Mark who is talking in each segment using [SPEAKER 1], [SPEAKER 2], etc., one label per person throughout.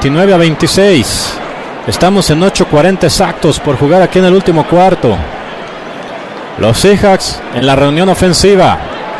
[SPEAKER 1] 29-26. Estamos en 8:40 exactos por jugar aquí en el último cuarto. Los Seahawks en la reunión ofensiva.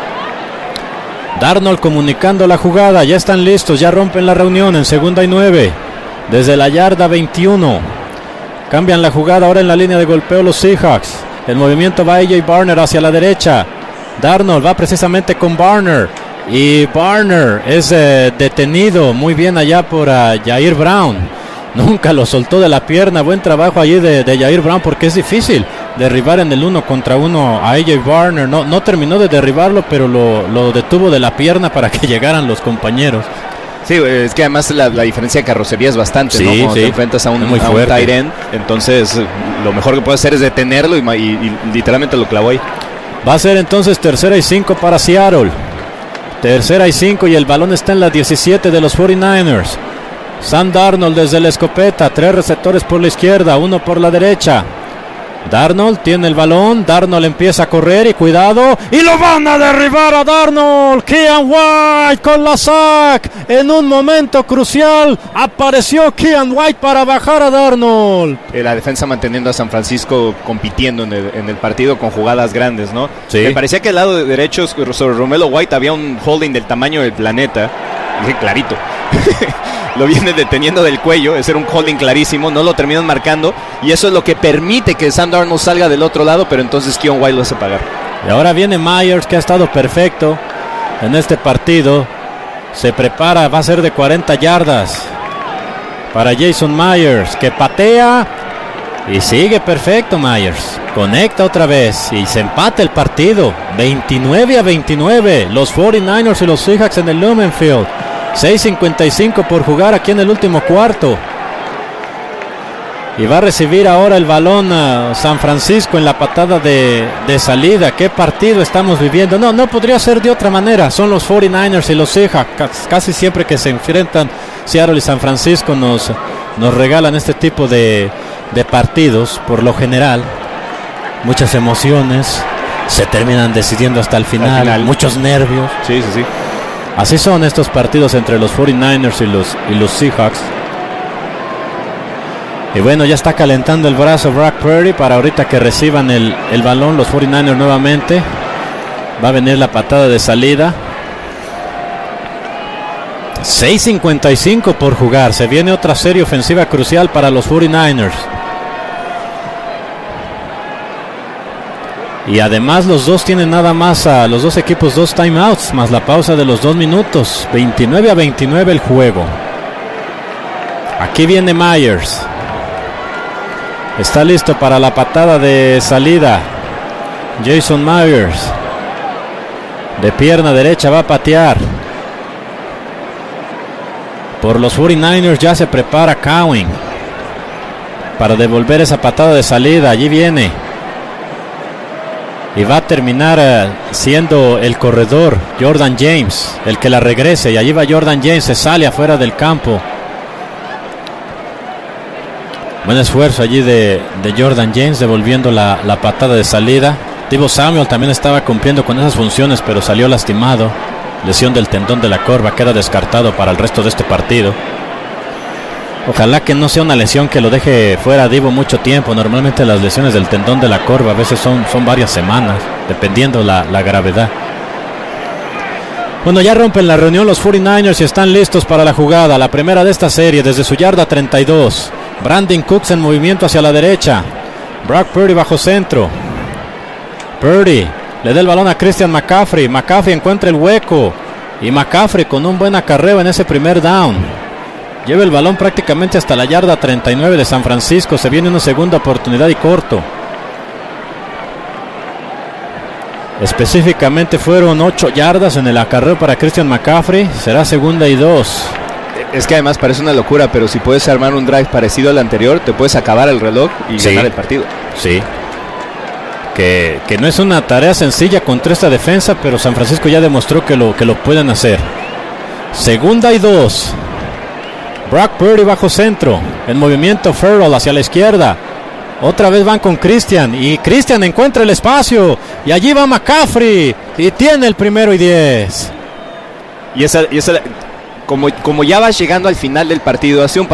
[SPEAKER 1] Darnold comunicando la jugada. Ya están listos, ya rompen la reunión en 2:9. Desde la yarda 21. Cambian la jugada ahora en la línea de golpeo los Seahawks. El movimiento va A.J. Barner hacia la derecha. Darnold va precisamente con Barner. Y Barner es detenido muy bien allá por Jair Brown. Nunca lo soltó de la pierna. Buen trabajo allí de Jair Brown, porque es difícil derribar en el 1 contra 1 a A.J. Barner. No terminó de derribarlo, pero lo detuvo de la pierna para que llegaran los compañeros.
[SPEAKER 2] Sí, es que además la diferencia de carrocería es bastante,
[SPEAKER 1] sí,
[SPEAKER 2] ¿no? Cuando
[SPEAKER 1] sí,
[SPEAKER 2] te enfrentas a un tight end, entonces lo mejor que puedes hacer es detenerlo y literalmente lo clavó ahí.
[SPEAKER 1] Va a ser entonces 3rd y 5 para Seattle. 3rd y 5 y el balón está en la 17 de los 49ers. Sam Darnold desde la escopeta, 3 receptores por la izquierda, 1 por la derecha. Darnold tiene el balón, Darnold empieza a correr y cuidado, y lo van a derribar a Darnold. Keion White con la sack. En un momento crucial apareció Keion White para bajar a Darnold.
[SPEAKER 2] La defensa manteniendo a San Francisco compitiendo en el partido con jugadas grandes, ¿no?
[SPEAKER 1] Sí.
[SPEAKER 2] Me parecía que al lado derecho sobre Romelo White había un holding del tamaño del planeta. Dije, clarito. Lo viene deteniendo del cuello, ese era un holding clarísimo, no lo terminan marcando y eso es lo que permite que Sam Darnold salga del otro lado, pero entonces Keion White lo hace pagar.
[SPEAKER 1] Y ahora viene Myers, que ha estado perfecto en este partido. Se prepara, va a ser de 40 yardas para Jason Myers, que patea y sigue perfecto Myers. Conecta otra vez y se empata el partido, 29-29, los 49ers y los Seahawks en el Lumen Field. 6:55 por jugar aquí en el último cuarto. Y va a recibir ahora el balón a San Francisco en la patada de salida. ¿Qué partido estamos viviendo? No podría ser de otra manera. Son los 49ers y los Seahawks. Casi siempre que se enfrentan Seattle y San Francisco nos regalan este tipo de partidos. Por lo general, muchas emociones. Se terminan decidiendo hasta el final. Muchos nervios.
[SPEAKER 2] Sí.
[SPEAKER 1] Así son estos partidos entre los 49ers y los Seahawks. Y bueno, ya está calentando el brazo Brock Purdy para ahorita que reciban el balón los 49ers nuevamente. Va a venir la patada de salida. 6:55 por jugar. Se viene otra serie ofensiva crucial para los 49ers. Y además los dos tienen nada más los dos equipos 2 timeouts más la pausa de los 2 minutos. 29-29 el juego. Aquí viene Myers. Está listo para la patada de salida. Jason Myers. De pierna derecha va a patear. Por los 49ers ya se prepara Cowan para devolver esa patada de salida. Allí viene. Y va a terminar siendo el corredor Jordan James el que la regrese. Y allí va Jordan James, se sale afuera del campo. Buen esfuerzo allí de Jordan James devolviendo la patada de salida. Deebo Samuel también estaba cumpliendo con esas funciones, pero salió lastimado. Lesión del tendón de la corva, queda descartado para el resto de este partido. Ojalá que no sea una lesión que lo deje fuera Deebo mucho tiempo. Normalmente las lesiones del tendón de la corva a veces son varias semanas, dependiendo la gravedad. Bueno, ya rompen la reunión los 49ers y están listos para la jugada. La primera de esta serie desde su yarda 32. Brandon Cooks en movimiento hacia la derecha. Brock Purdy bajo centro. Purdy le da el balón a Christian McCaffrey. McCaffrey encuentra el hueco. Y McCaffrey con un buen acarreo en ese primer down. Lleva el balón prácticamente hasta la yarda 39 de San Francisco. Se viene una segunda oportunidad y corto. Específicamente fueron 8 yardas en el acarreo para Christian McCaffrey. Será 2nd y 2.
[SPEAKER 2] Es que además parece una locura, pero si puedes armar un drive parecido al anterior, te puedes acabar el reloj y ganar el partido. Sí.
[SPEAKER 1] Que no es una tarea sencilla contra esta defensa, pero San Francisco ya demostró que lo pueden hacer. 2nd y 2. Brock Purdy bajo centro. En movimiento Ferrell hacia la izquierda. Otra vez van con Christian. Y Christian encuentra el espacio. Y allí va McCaffrey. Y tiene el 1st y 10.
[SPEAKER 2] Y esa como ya vas llegando al final del partido, hace un